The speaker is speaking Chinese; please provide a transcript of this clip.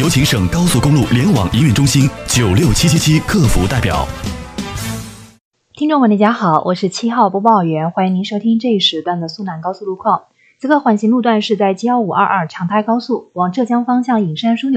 有请省高速公路联网营运中心96777客服代表。 听众们大家好，我是7号播报员，欢迎您收听这一时段的苏南高速路况。此刻缓行路段是在G15522长台高速往浙江方向隐山枢